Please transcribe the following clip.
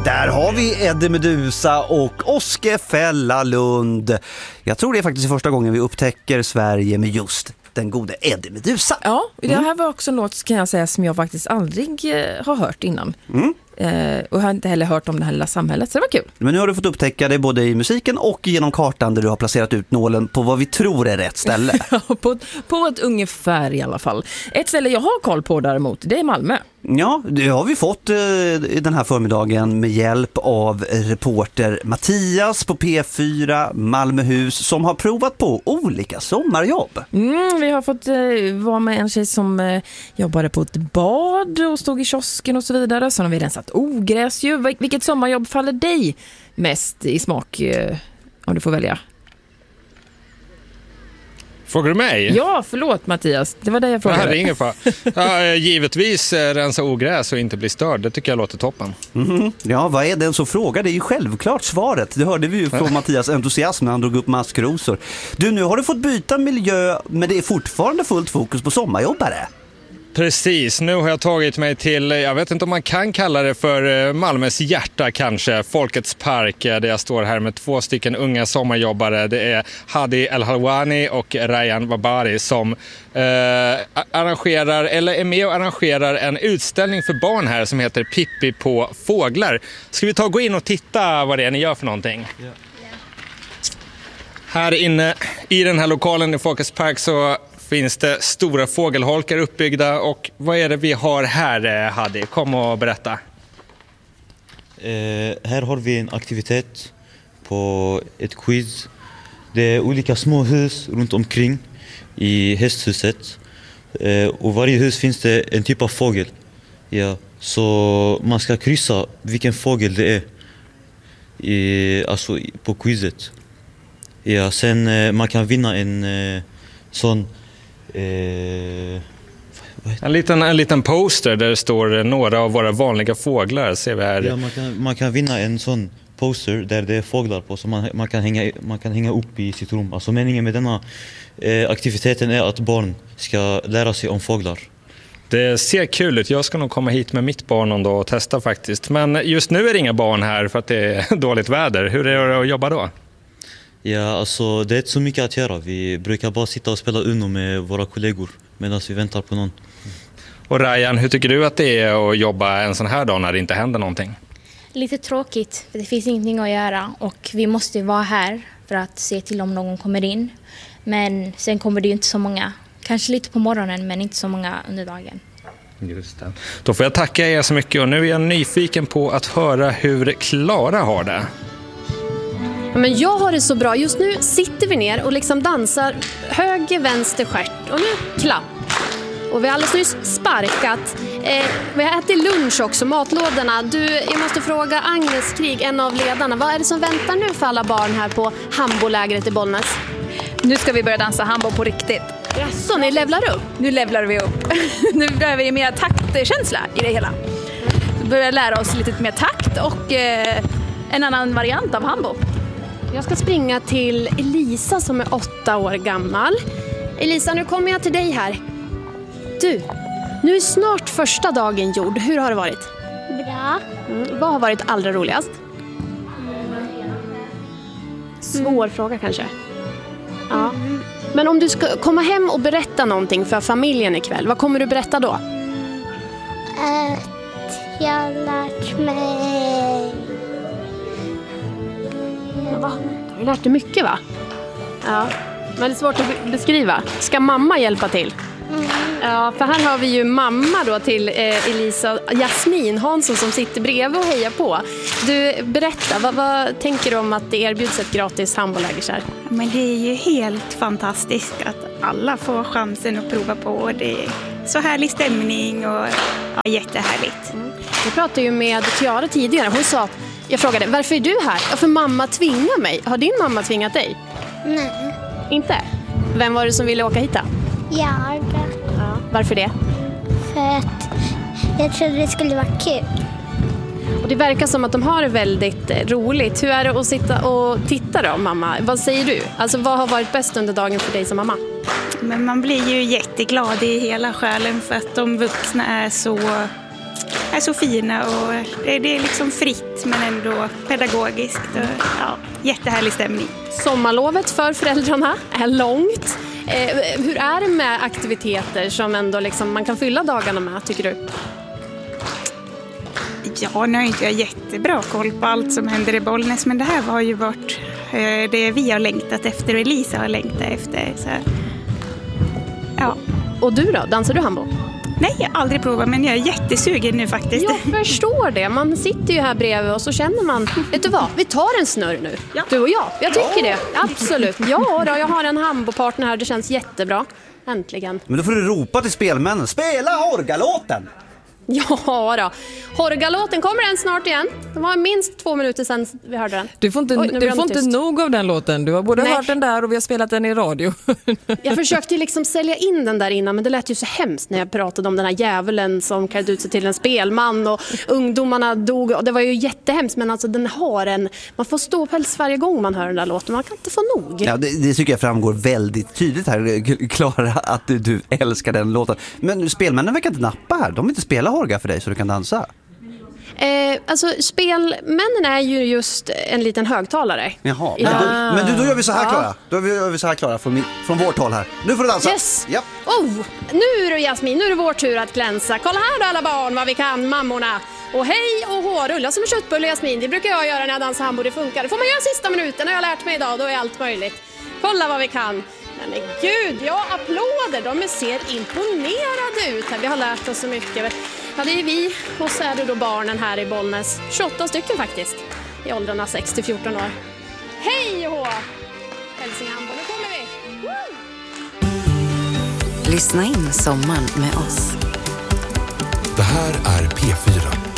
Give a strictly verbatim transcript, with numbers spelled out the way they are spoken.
Där har vi Eddie Meduza och Oskar Fällalund. Jag tror det är faktiskt första gången vi upptäcker Sverige med just den gode Eddie Meduza. Ja, det här mm. var också en låt, kan jag säga, som jag faktiskt aldrig eh, har hört innan. Mm. Eh, och jag har inte heller hört om det här lilla samhället, så det var kul. Men nu har du fått upptäcka det både i musiken och genom kartan där du har placerat ut nålen på vad vi tror är rätt ställe. på, på ett ungefär i alla fall. Ett ställe jag har koll på däremot, det är Malmö. Ja, det har vi fått eh, den här förmiddagen med hjälp av reporter Mattias på P fyra Malmöhus som har provat på olika sommarjobb. Mm, vi har fått eh, vara med en tjej som eh, jobbade på ett bad och stod i kiosken och så vidare. Så har vi rensat ogräs ju. Vil- vilket sommarjobb faller dig mest i smak eh, om du får välja? Frågar du mig? Ja, förlåt Mattias. Det var det jag frågade. Det här är ingen fara. Ja, givetvis eh, rensa ogräs och inte bli störd. Det tycker jag låter toppen. Mm-hmm. Ja, vad är den som frågar? Det är ju självklart svaret. Det hörde vi ju från Mattias entusiasm när han drog upp maskrosor. Du, nu har du fått byta miljö, men det är fortfarande fullt fokus på sommarjobbare. Precis, nu har jag tagit mig till, jag vet inte om man kan kalla det för Malmös hjärta kanske, Folkets park, där jag står här med två stycken unga sommarjobbare. Det är Hadi El-Halwani och Rayan Wabari som eh, arrangerar, eller är med och arrangerar en utställning för barn här som heter Pippi på fåglar. Ska vi ta och gå in och titta vad det är ni gör för någonting? Ja. Här inne i den här lokalen i Folkets park så finns det stora fågelholkar uppbyggda. Och vad är det vi har här, Hadi? Kom och berätta. Eh, här har vi en aktivitet på ett quiz. Det är olika små hus runt omkring i hästhuset. Eh, och varje hus finns det en typ av fågel. Ja, så man ska kryssa vilken fågel det är i, alltså på quizet. Ja, sen eh, man kan vinna en eh, sån Eh, en, liten, en liten poster där det står några av våra vanliga fåglar, ser vi här. Ja, man kan, man kan vinna en sån poster där det är fåglar på som man, man, kan hänga, man kan hänga upp i sitt rum. Alltså meningen med denna eh, aktiviteten är att barn ska lära sig om fåglar. Det ser kul ut. Jag ska nog komma hit med mitt barn någon dag och testa faktiskt. Men just nu är det inga barn här för att det är dåligt väder. Hur är det att jobba då? Ja, alltså det är inte så mycket att göra. Vi brukar bara sitta och spela Uno med våra kollegor medan vi väntar på någon. Och Rayan, hur tycker du att det är att jobba en sån här dag när det inte händer någonting? Lite tråkigt, för det finns ingenting att göra och vi måste vara här för att se till om någon kommer in. Men sen kommer det ju inte så många. Kanske lite på morgonen men inte så många under dagen. Just det. Då får jag tacka er så mycket och nu är jag nyfiken på att höra hur Klara har det. Men jag har det så bra. Just nu sitter vi ner och liksom dansar höger, vänster, stjärt. Och nu klapp. Och vi har alldeles nyss sparkat. Eh, vi har ätit lunch också, matlådorna. Du, jag måste fråga Agnes Krig, en av ledarna. Vad är det som väntar nu för alla barn här på hambolägret i Bollnäs? Nu ska vi börja dansa hambo på riktigt. Så ni levlar upp? Nu levlar vi upp. Nu behöver vi mer taktkänsla i det hela. Vi börjar lära oss lite mer takt och eh, en annan variant av hambo. Jag ska springa till Elisa som är åtta år gammal. Elisa, nu kommer jag till dig här. Du, nu är snart första dagen gjord. Hur har det varit? Bra. Mm. Vad har varit allra roligast? Svår mm. fråga kanske. Ja. Mm. Men om du ska komma hem och berätta någonting för familjen ikväll, vad kommer du berätta då? Att jag har lärt mig. Va? Du har lärt dig mycket, va? Ja. Men det är svårt att beskriva. Ska mamma hjälpa till? Mm. Ja, för här har vi ju mamma då till eh, Elisa, Jasmin Hansson som sitter bredvid och hejar på. Du, berätta, vad, vad tänker du om att det erbjuds ett gratis hamboläger här? Men det är ju helt fantastiskt att alla får chansen att prova på. Det är så härlig stämning och ja, jättehärligt. Mm. Jag pratade ju med Tiara tidigare. Hon sa att, jag frågade, varför är du här? Ja, för mamma tvingar mig. Har din mamma tvingat dig? Nej. Inte? Vem var det som ville åka hit då? Jag. Ja. Varför det? För att jag trodde det skulle vara kul. Och det verkar som att de har det väldigt roligt. Hur är det att sitta och titta då, mamma? Vad säger du? Alltså, vad har varit bäst under dagen för dig som mamma? Men man blir ju jätteglad i hela själen för att de vuxna är så är så fina och det, det är liksom fritt men ändå pedagogiskt. Och, ja, jättehärlig stämning. Sommarlovet för föräldrarna är långt. Eh, hur är det med aktiviteter som ändå liksom man kan fylla dagarna med, tycker du? Ja, nu har inte jag jättebra koll på allt som händer i Bollnäs, men det här har ju varit eh, det vi har längtat efter och Elisa har längtat efter. Så, ja. Och du då? Dansar du handboll? Nej, jag har aldrig provat, men jag är jättesugen nu faktiskt. Jag förstår det. Man sitter ju här bredvid och så känner man, vet du vad, vi tar en snurr nu. Ja. Du och jag, jag tycker det. Absolut. Ja då, jag har en handbollpartner här, det känns jättebra. Äntligen. Men då får du ropa till spelmännen, spela Horgalåten! Ja då. Horgalåten, kommer den snart igen? Det var minst två minuter sedan vi hörde den. Du får inte, Oj, du får inte nog av den låten. Du har både Nej. hört den där och vi har spelat den i radio. Jag försökte liksom sälja in den där innan, men det lät ju så hemskt när jag pratade om den här djävulen som kallade ut sig till en spelman och ungdomarna dog. Och det var ju jättehemskt, men alltså den har en... Man får stå päls varje gång man hör den där låten. Man kan inte få nog. Ja, det, det tycker jag framgår väldigt tydligt här, Klara, att du, du älskar den låten. Men spelmännen verkar inte nappa här. De vill inte spela Horga för dig så du kan dansa. Eh, alltså spelmännen är ju just en liten högtalare. Jaha, men då, men du, då gör vi så här, Klara. Då gör vi så här, Klara, från, från vårt håll här. Nu får du dansa. Yes. Yep. Oh, nu är det Jasmin, nu är det vår tur att glänsa. Kolla här då alla barn, vad vi kan, mammorna. Och hej och hå, rulla som en köttbulle, Jasmin. Det brukar jag göra när jag dansar handboll, det funkar. Det får man göra sista minuten, har jag lärt mig idag, då är allt möjligt. Kolla vad vi kan. Men gud, ja, applåder, de ser imponerade ut här. Vi har lärt oss så mycket. Ja, det är vi och så är det då barnen här i Bollnäs. tjugoåtta stycken faktiskt, i åldrarna sex till fjorton år. Hej och hå! Hälsinghamn, nu kommer vi! Woo! Lyssna in sommaren med oss. Det här är P fyra.